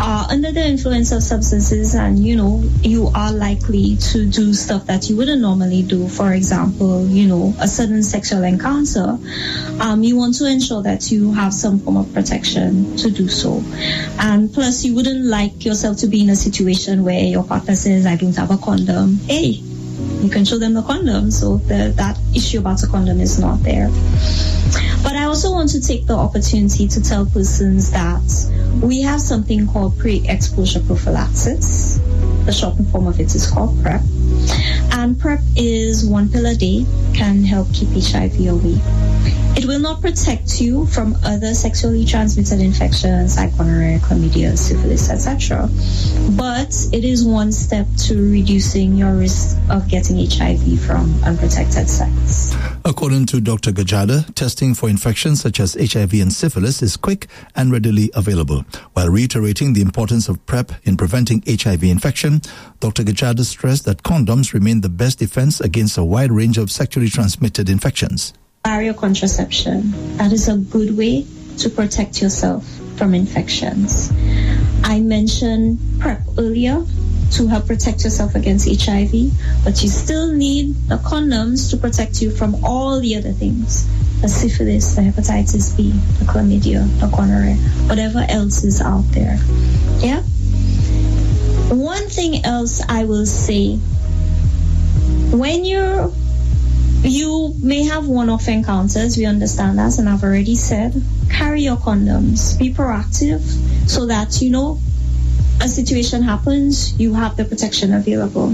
are under the influence of substances and, you are likely to do stuff that you wouldn't normally do. For example, a sudden sexual encounter, you want to ensure that you have some form of protection to do so. And plus, you wouldn't like yourself to be in a situation where your partner says, I don't have a condom. Hey, you can show them the condom, so that issue about a condom is not there. But I also want to take the opportunity to tell persons that we have something called pre-exposure prophylaxis. The shortened form of it is called PrEP. And PrEP is 1 pill a day, can help keep HIV away. It will not protect you from other sexually transmitted infections like gonorrhea, chlamydia, syphilis, etc. But it is one step to reducing your risk of getting HIV from unprotected sex. According to Dr. Gajada, testing for infections such as HIV and syphilis is quick and readily available. While reiterating the importance of PrEP in preventing HIV infection, Dr. Gajada stressed that condoms remain the best defense against a wide range of sexually transmitted infections. Barrier contraception, that is a good way to protect yourself from infections. I mentioned PrEP earlier to help protect yourself against HIV, but you still need the condoms to protect you from all the other things, the syphilis, the hepatitis B, the chlamydia, the gonorrhea, whatever else is out there. Yeah? One thing else I will say, when you may have one-off encounters, we understand that, and I've already said, carry your condoms, be proactive so that, a situation happens, you have the protection available.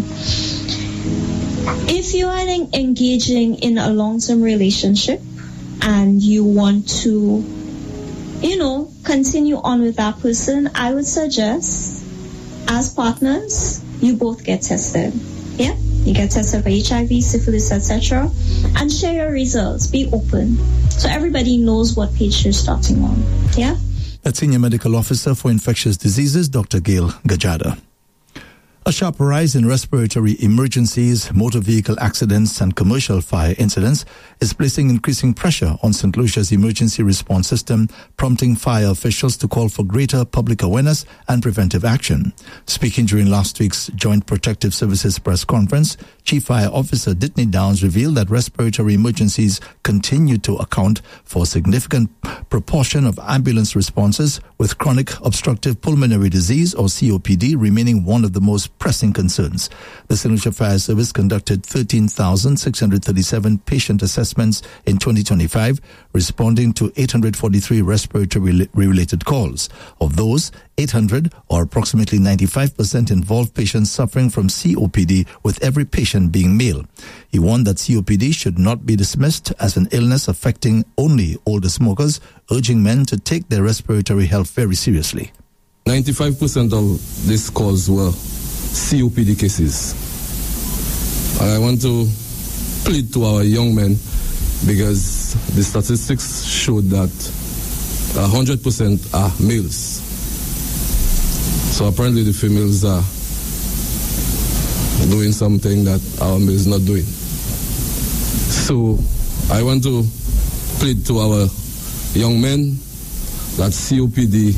If you are engaging in a long-term relationship and you want to, continue on with that person, I would suggest, as partners, you both get tested. Yeah? You get tested for HIV, syphilis, etc. And share your results. Be open. So everybody knows what page you're starting on. Yeah? That's Senior Medical Officer for Infectious Diseases, Dr. Gail Gajada. A sharp rise in respiratory emergencies, motor vehicle accidents and commercial fire incidents is placing increasing pressure on St. Lucia's emergency response system, prompting fire officials to call for greater public awareness and preventive action. Speaking during last week's Joint Protective Services press conference, Chief Fire Officer Ditney Downs revealed that respiratory emergencies continue to account for a significant proportion of ambulance responses, with chronic obstructive pulmonary disease or COPD remaining one of the most pressing concerns. The St. Lucia Fire Service conducted 13,637 patient assessments in 2025, responding to 843 respiratory-related calls. Of those, 800, or approximately 95%, involved patients suffering from COPD, with every patient being male. He warned that COPD should not be dismissed as an illness affecting only older smokers, urging men to take their respiratory health very seriously. 95% of these calls were COPD cases. And I want to plead to our young men, because the statistics showed that 100% are males. So apparently the females are doing something that our males not doing. So I want to plead to our young men that COPD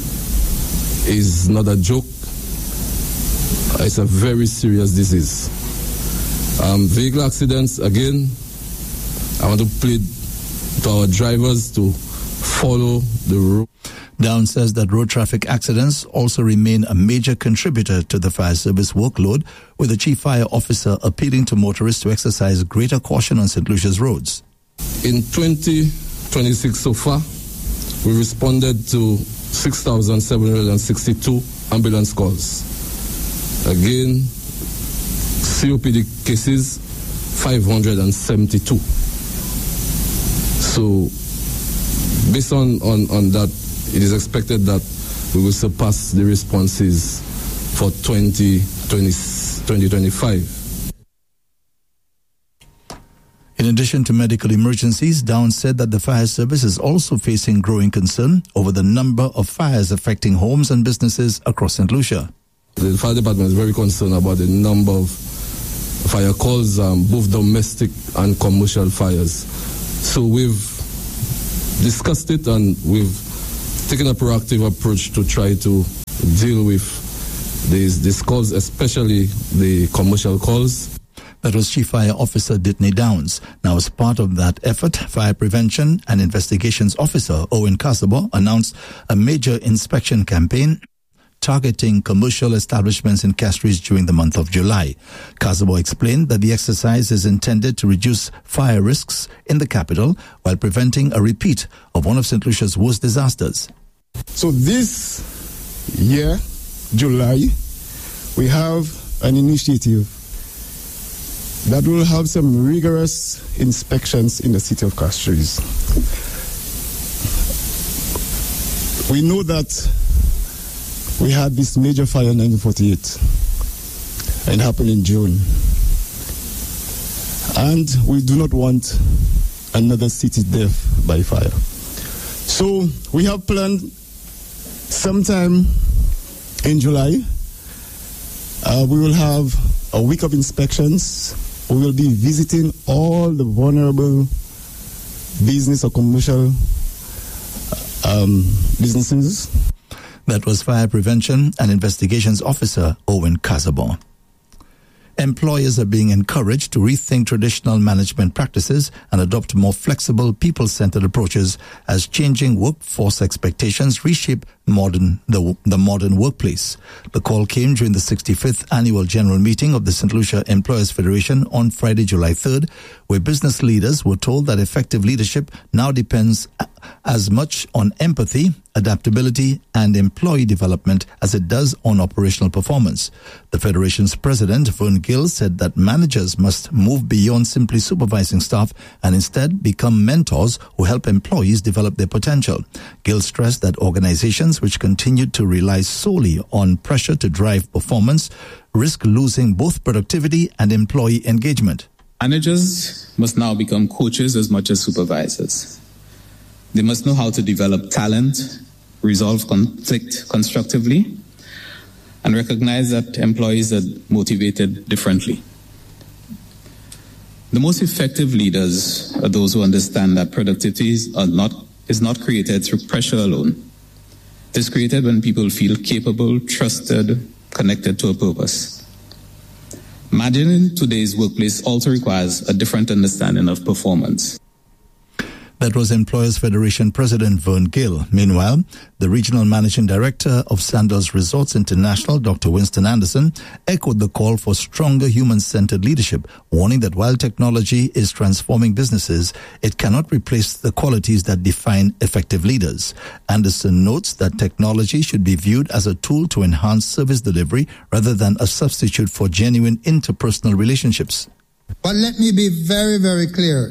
is not a joke. It's a very serious disease. Vehicle accidents, again, I want to plead to our drivers to follow the road. Downs says that road traffic accidents also remain a major contributor to the fire service workload, with the Chief Fire Officer appealing to motorists to exercise greater caution on St. Lucia's roads. In 2026 so far, we responded to 6,762 ambulance calls. Again, COPD cases, 572. So, based on that, it is expected that we will surpass the responses for 2025. In addition to medical emergencies, Downs said that the fire service is also facing growing concern over the number of fires affecting homes and businesses across St. Lucia. The fire department is very concerned about the number of fire calls, both domestic and commercial fires. So we've discussed it and we've taken a proactive approach to try to deal with these calls, especially the commercial calls. That was Chief Fire Officer Ditney Downs. Now, as part of that effort, Fire Prevention and Investigations Officer Owen Casabo announced a major inspection campaign targeting commercial establishments in Castries during the month of July. Casabo explained that the exercise is intended to reduce fire risks in the capital while preventing a repeat of one of St. Lucia's worst disasters. So this year, July, we have an initiative that will have some rigorous inspections in the city of Castries. We know that we had this major fire in 1948. It happened in June. And we do not want another city death by fire. So we have planned sometime in July, we will have a week of inspections. We will be visiting all the vulnerable business or commercial businesses. That was Fire Prevention and Investigations Officer Owen Casabo. Employers are being encouraged to rethink traditional management practices and adopt more flexible, people-centered approaches as changing workforce expectations reshape the modern workplace. The call came during the 65th Annual General Meeting of the St. Lucia Employers Federation on Friday, July 3rd, where business leaders were told that effective leadership now depends as much on empathy, adaptability, and employee development as it does on operational performance. The Federation's president, Vern Gill, said that managers must move beyond simply supervising staff and instead become mentors who help employees develop their potential. Gill stressed that organizations which continued to rely solely on pressure to drive performance risk losing both productivity and employee engagement. Managers must now become coaches as much as supervisors. They must know how to develop talent, resolve conflict constructively, and recognize that employees are motivated differently. The most effective leaders are those who understand that productivity is not created through pressure alone. It is created when people feel capable, trusted, connected to a purpose. Managing today's workplace also requires a different understanding of performance. That was Employers Federation President Vern Gill. Meanwhile, the Regional Managing Director of Sandals Resorts International, Dr. Winston Anderson, echoed the call for stronger human-centered leadership, warning that while technology is transforming businesses, it cannot replace the qualities that define effective leaders. Anderson notes that technology should be viewed as a tool to enhance service delivery rather than a substitute for genuine interpersonal relationships. But let me be very, very clear.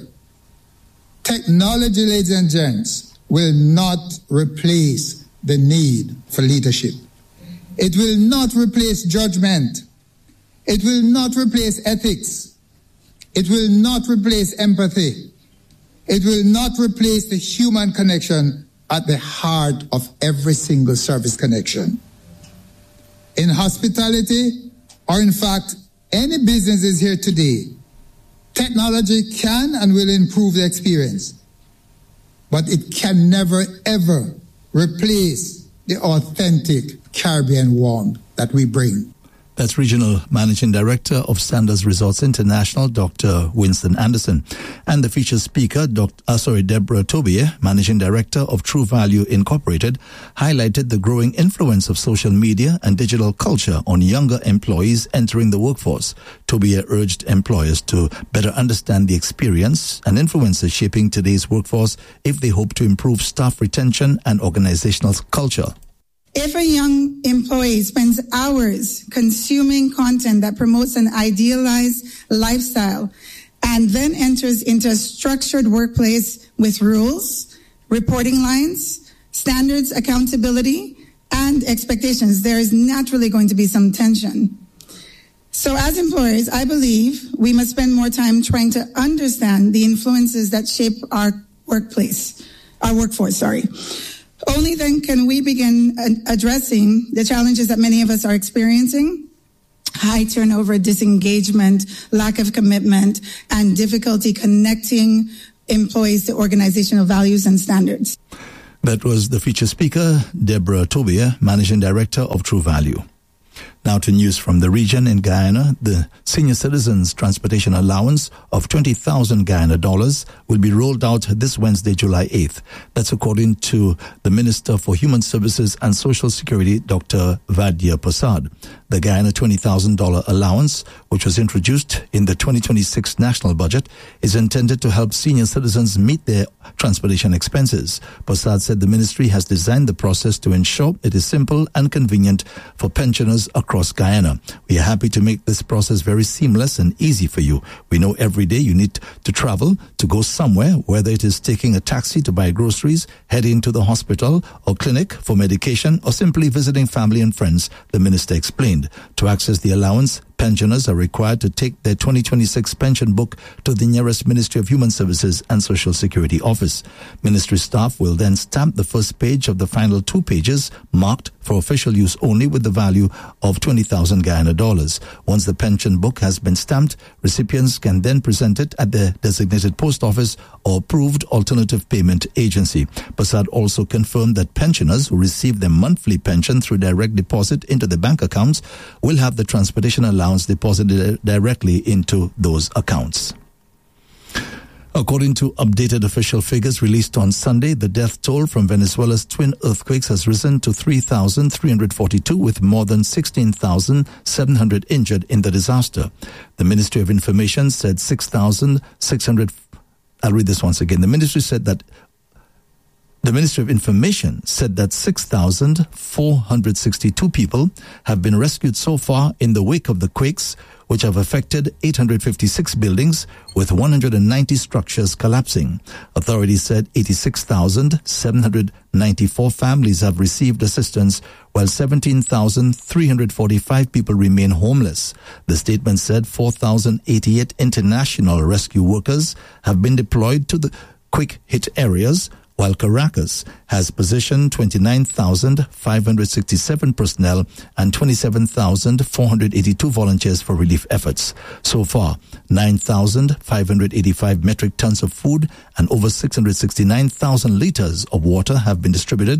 Technology, ladies and gents, will not replace the need for leadership. It will not replace judgment. It will not replace ethics. It will not replace empathy. It will not replace the human connection at the heart of every single service connection. In hospitality, or in fact, any businesses here today, technology can and will improve the experience, but it can never, ever replace the authentic Caribbean warmth that we bring. That's Regional Managing Director of Sandals Resorts International, Dr. Winston Anderson. And the featured speaker, Deborah Tobier, Managing Director of True Value Incorporated, highlighted the growing influence of social media and digital culture on younger employees entering the workforce. Tobier urged employers to better understand the experience and influences shaping today's workforce if they hope to improve staff retention and organizational culture. If a young employee spends hours consuming content that promotes an idealized lifestyle and then enters into a structured workplace with rules, reporting lines, standards, accountability, and expectations, there is naturally going to be some tension. So as employers, I believe we must spend more time trying to understand the influences that shape our workforce. Only then can we begin addressing the challenges that many of us are experiencing: high turnover, disengagement, lack of commitment, and difficulty connecting employees to organizational values and standards. That was the feature speaker, Deborah Tobia, Managing Director of True Value. Now to news from the region. In Guyana, the senior citizens transportation allowance of 20,000 Guyana dollars will be rolled out this Wednesday, July 8th. That's according to the Minister for Human Services and Social Security, Dr. Vaidya Prasad. The Guyana $20,000 allowance, which was introduced in the 2026 national budget, is intended to help senior citizens meet their transportation expenses. Prasad said the ministry has designed the process to ensure it is simple and convenient for pensioners across Guyana. We are happy to make this process very seamless and easy for you. We know every day you need to travel to go somewhere, whether it is taking a taxi to buy groceries, heading to the hospital or clinic for medication, or simply visiting family and friends, the minister explained. To access the allowance, pensioners are required to take their 2026 pension book to the nearest Ministry of Human Services and Social Security office. Ministry staff will then stamp the first page of the final 2 pages marked for official use only with the value of 20,000 Guyana dollars. Once the pension book has been stamped, recipients can then present it at their designated post office or approved alternative payment agency. Prasad also confirmed that pensioners who receive their monthly pension through direct deposit into their bank accounts will have the transportation allowance deposited directly into those accounts. According to updated official figures released on Sunday, the death toll from Venezuela's twin earthquakes has risen to 3,342, with more than 16,700 injured in the disaster. The Ministry of Information said 6,600. I'll read this once again. The Ministry of Information said that 6,462 people have been rescued so far in the wake of the quakes, which have affected 856 buildings, with 190 structures collapsing. Authorities said 86,794 families have received assistance, while 17,345 people remain homeless. The statement said 4,088 international rescue workers have been deployed to the quake-hit areas, while Caracas has positioned 29,567 personnel and 27,482 volunteers for relief efforts. So far, 9,585 metric tons of food and over 669,000 liters of water have been distributed.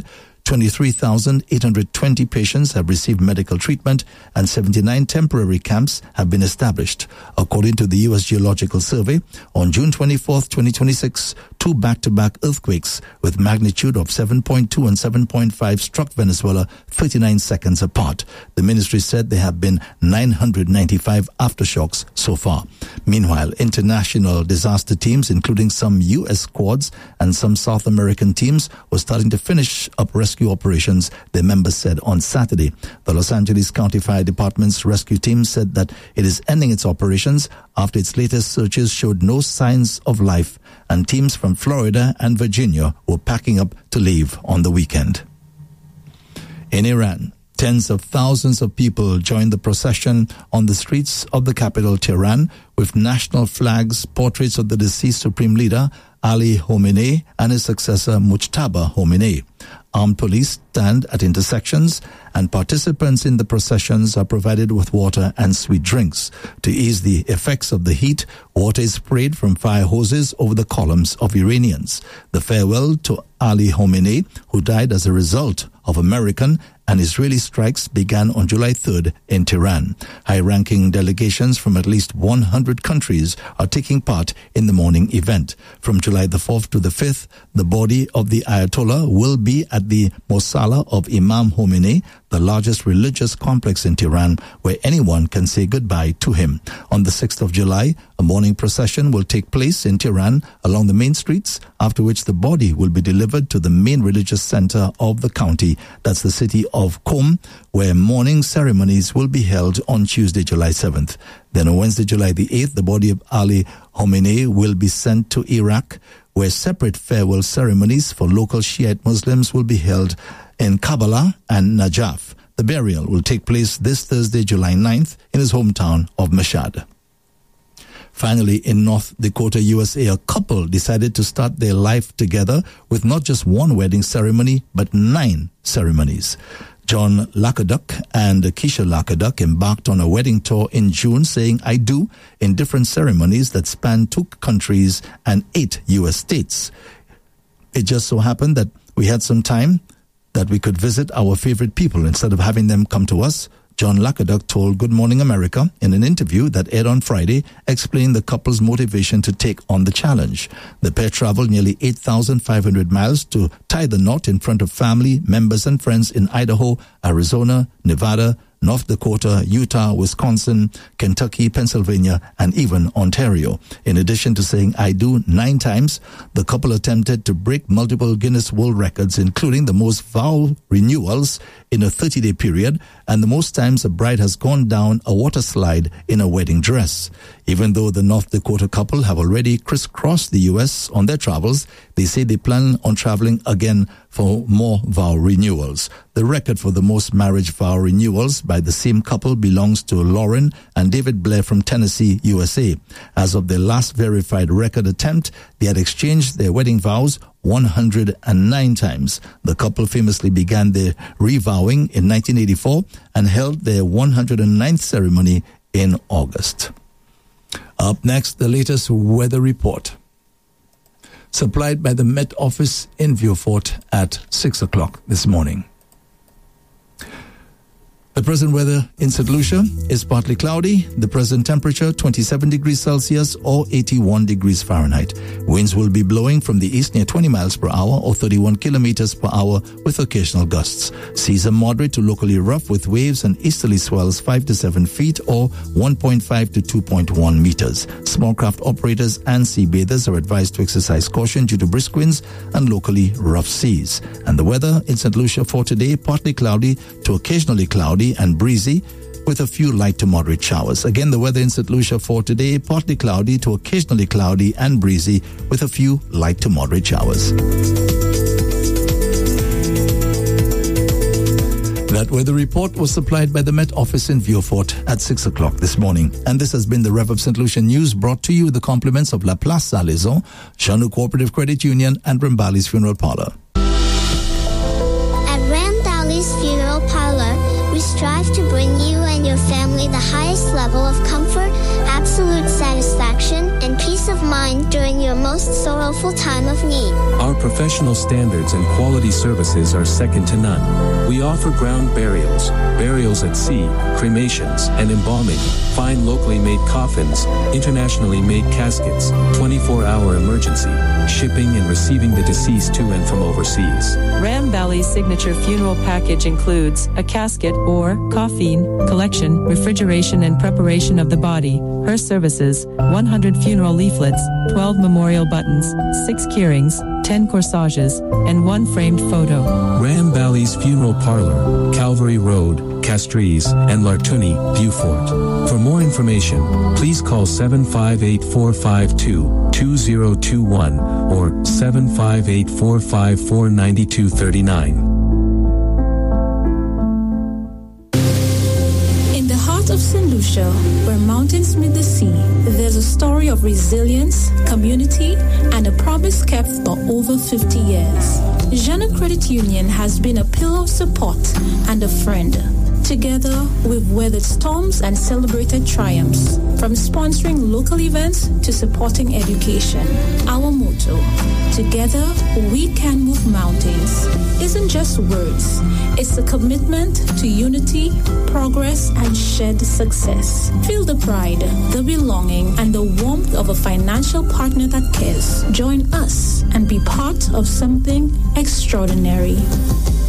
23,820 patients have received medical treatment and 79 temporary camps have been established. According to the U.S. Geological Survey, on June 24, 2026, 2 back-to-back earthquakes with magnitude of 7.2 and 7.5 struck Venezuela 39 seconds apart. The ministry said there have been 995 aftershocks so far. Meanwhile, international disaster teams, including some U.S. squads and some South American teams, were starting to finish up rescue operations, their members said on Saturday. The Los Angeles County Fire Department's rescue team said that it is ending its operations after its latest searches showed no signs of life, and teams from Florida and Virginia were packing up to leave on the weekend. In Iran, tens of thousands of people joined the procession on the streets of the capital, Tehran, with national flags, portraits of the deceased supreme leader, Ali Khamenei, and his successor, Mujtaba Khamenei. Armed police stand at intersections, and participants in the processions are provided with water and sweet drinks. To ease the effects of the heat, water is sprayed from fire hoses over the columns of Iranians. The farewell to Ali Khamenei, who died as a result of American and Israeli strikes, began on July 3rd in Tehran. High-ranking delegations from at least 100 countries are taking part in the morning event. From July the 4th to the 5th, the body of the Ayatollah will be at the Mosala of Imam Khomeini, the largest religious complex in Tehran, where anyone can say goodbye to him. On the 6th of July, a morning procession will take place in Tehran along the main streets, after which the body will be delivered to the main religious center of the county, that's the city of Qom, where morning ceremonies will be held on Tuesday, July 7th. Then on Wednesday, July the 8th, the body of Ali Khamenei will be sent to Iraq, where separate farewell ceremonies for local Shiite Muslims will be held in Kabbalah and Najaf. The burial will take place this Thursday, July 9th, in his hometown of Mashhad. Finally, in North Dakota, USA, a couple decided to start their life together with not just one wedding ceremony, but 9 ceremonies. John Lakaduck and Keisha Lakaduck embarked on a wedding tour in June, saying "I do" in different ceremonies that span 2 countries and 8 U.S. states. It just so happened that We had some time that we could visit our favorite people instead of having them come to us. John Lacaduc told Good Morning America in an interview that aired on Friday, explained the couple's motivation to take on the challenge. The pair traveled nearly 8,500 miles to tie the knot in front of family, members and friends in Idaho, Arizona, Nevada, North Dakota, Utah, Wisconsin, Kentucky, Pennsylvania, and even Ontario. In addition to saying I do 9 times, the couple attempted to break multiple Guinness World Records, including the most vow renewals in a 30-day period and the most times a bride has gone down a water slide in a wedding dress. Even though the North Dakota couple have already crisscrossed the U.S. on their travels, they say they plan on traveling again for more vow renewals. The record for the most marriage vow renewals by the same couple belongs to Lauren and David Blair from Tennessee, USA. As of their last verified record attempt, they had exchanged their wedding vows 109 times. The couple famously began their revowing in 1984 and held their 109th ceremony in August. Up next, the latest weather report, supplied by the Met Office in Vieux-Fort at 6 o'clock this morning. The present weather in St. Lucia is partly cloudy. The present temperature 27 degrees Celsius or 81 degrees Fahrenheit. Winds will be blowing from the east near 20 miles per hour or 31 kilometers per hour with occasional gusts. Seas are moderate to locally rough with waves and easterly swells 5 to 7 feet or 1.5 to 2.1 meters. Small craft operators and sea bathers are advised to exercise caution due to brisk winds and locally rough seas. And the weather in St. Lucia for today, partly cloudy to occasionally cloudy and breezy with a few light to moderate showers. Again, the weather in St. Lucia for today, partly cloudy to occasionally cloudy and breezy with a few light to moderate showers. That weather report was supplied by the Met Office in Vieux-Fort at 6 o'clock this morning. And this has been the Rev of St. Lucia News, brought to you with the compliments of La Place Salaison, Shanou Cooperative Credit Union, and Rambali's Funeral Parlor. At Rambali's Funeral Parlor, we strive to bring you and your family the highest level of comfort, absolute satisfaction, and peace of mind during your most sorrowful time of need. Our professional standards and quality services are second to none. We offer ground burials, burials at sea, cremations, and embalming, fine locally made coffins, internationally made caskets, 24-hour emergency, shipping and receiving the deceased to and from overseas. Rambali's signature funeral package includes a casket or coffin collection, refrigeration and preparation of the body, her services, 100 funeral leaflets, 12 memorial buttons, 6 keyrings, 10 corsages, and 1 framed photo. Rambali's Funeral Parlor, Calvary Road, Castries, and Lartuni, Vieux-Fort. For more information, please call 758-452-2021 or 758-454-9239. Of St. Lucia, where mountains meet the sea, there's a story of resilience, community, and a promise kept for over 50 years. Shanou Credit Union has been a pillar of support and a friend. Together, we've weathered storms and celebrated triumphs, from sponsoring local events to supporting education. Our motto, together we can move mountains, isn't just words. It's a commitment to unity, progress, and shared success. Feel the pride, the belonging, and the warmth of a financial partner that cares. Join us and be part of something extraordinary.